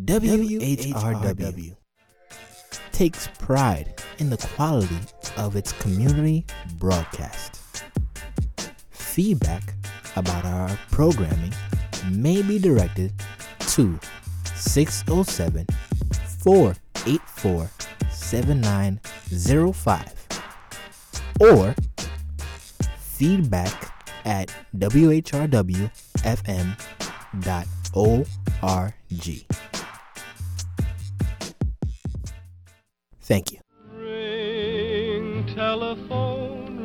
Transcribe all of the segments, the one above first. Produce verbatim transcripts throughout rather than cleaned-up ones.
W H R W takes pride in the quality of its community broadcast. Feedback about our programming may be directed to six oh seven, four eight four, seven nine oh five or feedback at w h r w f m dot org. Thank you. Ring, telephone,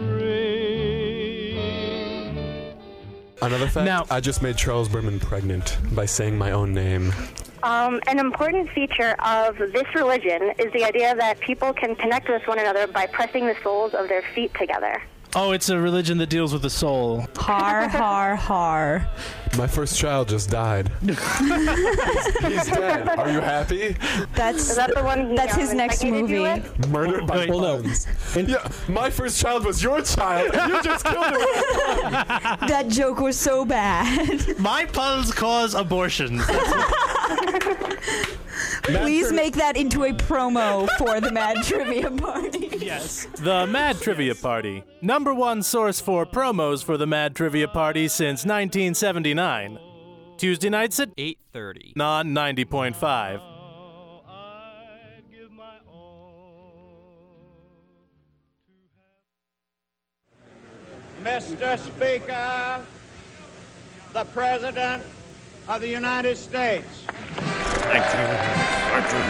ring. Another fact, Now- I just made Charles Berman pregnant by saying my own name. Um, an important feature of this religion is the idea that people can connect with one another by pressing the soles of their feet together. Oh, it's a religion that deals with the soul. Har, har, har. My first child just died. He's dead. Are you happy? That's Is that the one he that's um, his next impregnated you movie. with? Murdered by Wait, puns. Yeah, my first child was your child, and you just killed him. That joke was so bad. My puns cause abortions. Please make that into a promo for the Mad Trivia Party. Yes. The Mad Trivia Party. Number one source for promos for the Mad Trivia Party since nineteen seventy-nine. Tuesday nights at eight thirty. non ninety point five. I'd give my all to have. Mister Speaker, the President of the United States. Thank you. Thank you.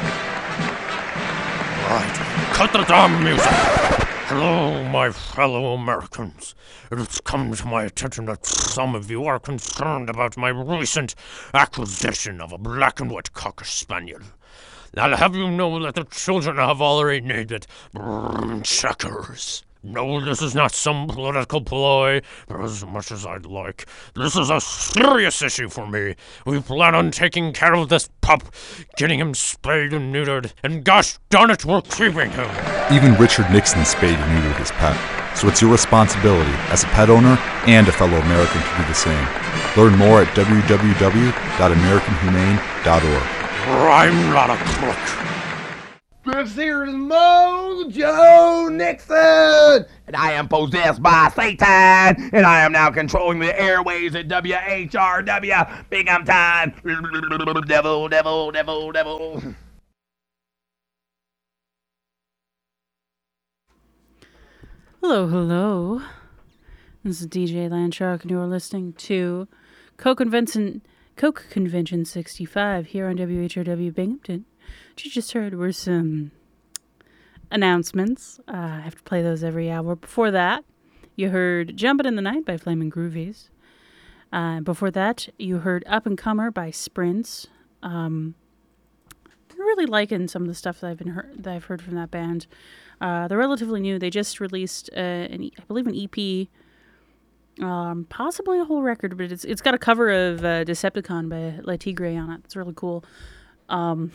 Right. Cut the damn music. Hello, my fellow Americans. It has come to my attention that some of you are concerned about my recent acquisition of a black and white Cocker Spaniel. I'll have you know that the children have already named it Brrrr Checkers. No, this is not some political ploy, for as much as I'd like. This is a serious issue for me. We plan on taking care of this pup, getting him spayed and neutered, and gosh darn it, we're keeping him. Even Richard Nixon spayed and neutered his pet, so it's your responsibility as a pet owner and a fellow American to do the same. Learn more at w w w dot american humane dot org. I'm not a crook. This here is Mojo Nixon, and I am possessed by Satan, and I am now controlling the airways at W H R W. Big I'm time. Devil, devil, devil, devil. Hello, hello. This is D J Landshark, and you're listening to Coke Convention, Coke Convention sixty-five here on W H R W Binghamton. What you just heard were some announcements. Uh, I have to play those every hour. Before that, you heard Jumpin' in the Night by Flamin' Groovies. Uh, before that, you heard Up and Comer by Sprints. Um, I'm really liking some of the stuff that I've been heard, that I've heard from that band. Uh, they're relatively new. They just released, uh, an e- I believe, an E P, um, possibly a whole record, but it's it's got a cover of uh, Decepticon by La Tigre on it. It's really cool. Um,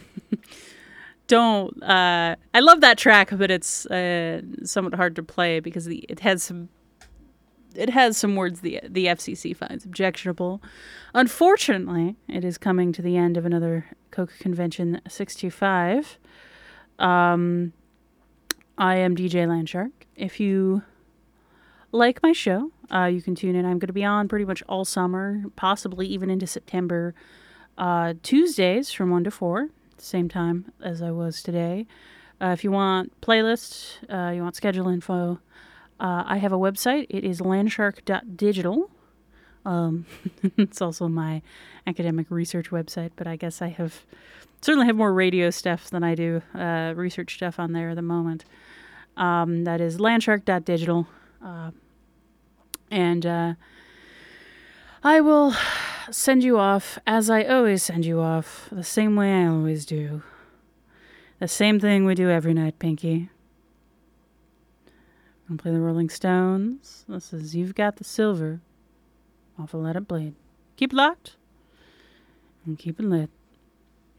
don't uh, I love that track, but it's uh, somewhat hard to play because the it has some it has some words the the F C C finds objectionable. Unfortunately, it is coming to the end of another Coke Convention sixty-five. Um, I am D J Landshark. If you like my show, uh, you can tune in. I'm going to be on pretty much all summer, possibly even into September. Uh, Tuesdays from one to four, same time as I was today. Uh, if you want playlists, uh, you want schedule info, uh, I have a website. It is landshark dot digital. Um, it's also my academic research website, but I guess I have certainly have more radio stuff than I do uh, research stuff on there at the moment. Um, that is landshark dot digital. Uh, and uh, I will send you off as I always send you off, the same way I always do. The same thing we do every night, Pinky. I'm gonna play the Rolling Stones. This is You've Got the Silver off of Let It Bleed. Keep it locked and keep it lit.